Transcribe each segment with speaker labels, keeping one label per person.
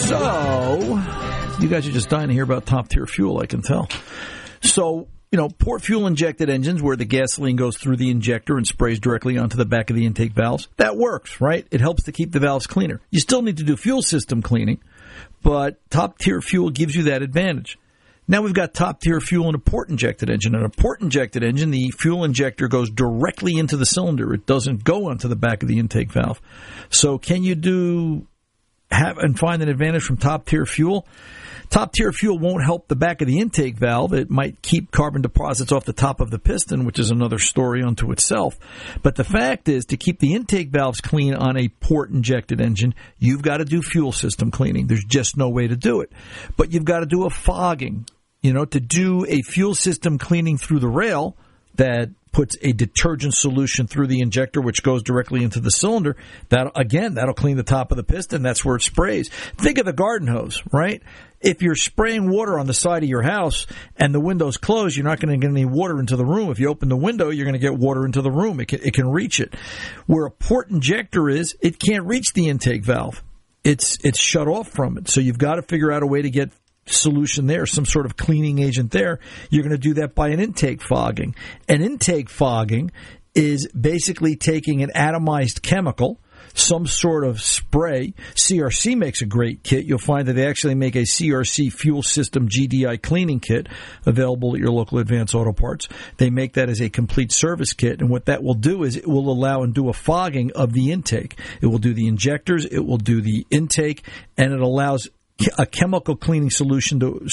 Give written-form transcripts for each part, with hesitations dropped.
Speaker 1: So, you guys are just dying to hear about top-tier fuel, I can tell. So, port fuel-injected engines where the gasoline goes through the injector and sprays directly onto the back of the intake valves, that works, right? It helps to keep the valves cleaner. You still need to do fuel system cleaning, but top-tier fuel gives you that advantage. Now we've got top-tier fuel in a port-injected engine. In a port-injected engine, the fuel injector goes directly into the cylinder. It doesn't go onto the back of the intake valve. So can you find an advantage from top-tier fuel? Top-tier fuel won't help the back of the intake valve. It might keep carbon deposits off the top of the piston, which is another story unto itself. But the fact is, to keep the intake valves clean on a port-injected engine, you've got to do fuel system cleaning. There's just no way to do it. But you've got to do a fogging. To do a fuel system cleaning through the rail that puts a detergent solution through the injector, which goes directly into the cylinder, that'll clean the top of the piston. That's where it sprays. Think of the garden hose, right? If you're spraying water on the side of your house and the window's closed, you're not going to get any water into the room. If you open the window, you're going to get water into the room. It can reach it. Where a port injector is, it can't reach the intake valve. It's shut off from it. So you've got to figure out a way to get solution there, some sort of cleaning agent there. You're going to do that by an intake fogging. An intake fogging is basically taking an atomized chemical, some sort of spray. CRC makes a great kit. You'll find that they actually make a CRC fuel system GDI cleaning kit available at your local Advance Auto Parts. They make that as a complete service kit, and what that will do is it will allow and do a fogging of the intake. It will do the injectors, it will do the intake, and it allows a chemical cleaning solution to,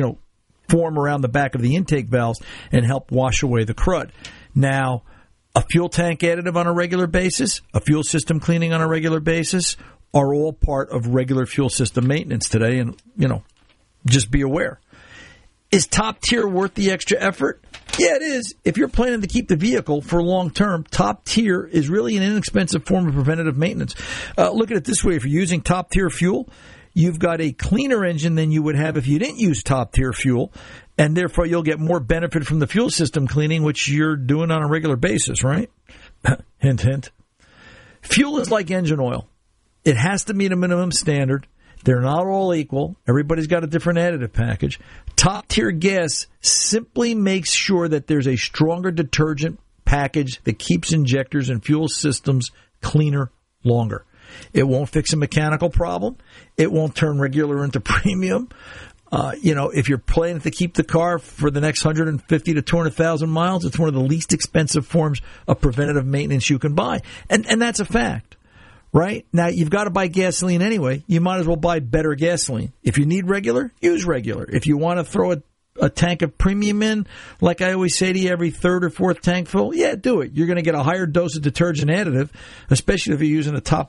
Speaker 1: form around the back of the intake valves and help wash away the crud. Now, a fuel tank additive on a regular basis, a fuel system cleaning on a regular basis are all part of regular fuel system maintenance today, and, just be aware. Is top tier worth the extra effort? Yeah, it is. If you're planning to keep the vehicle for long term, top tier is really an inexpensive form of preventative maintenance. Look at it this way. If you're using top tier fuel, you've got a cleaner engine than you would have if you didn't use top-tier fuel, and therefore you'll get more benefit from the fuel system cleaning, which you're doing on a regular basis, right? Hint, hint. Fuel is like engine oil. It has to meet a minimum standard. They're not all equal. Everybody's got a different additive package. Top-tier gas simply makes sure that there's a stronger detergent package that keeps injectors and fuel systems cleaner longer. It won't fix a mechanical problem. It won't turn regular into premium. If you're planning to keep the car for the next 150 to 200,000 miles, it's one of the least expensive forms of preventative maintenance you can buy. And that's a fact, right? Now, you've got to buy gasoline anyway. You might as well buy better gasoline. If you need regular, use regular. If you want to throw a tank of premium in, like I always say to you, every third or fourth tank full, yeah, do it. You're going to get a higher dose of detergent additive, especially if you're using a top